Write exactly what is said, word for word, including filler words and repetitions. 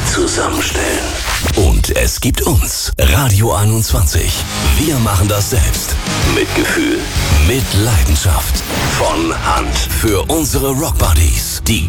zusammenstellen. Und es gibt uns, Radio einundzwanzig. Wir machen das selbst. Mit Gefühl, mit Leidenschaft. Von Hand für unsere Rockbuddies. Die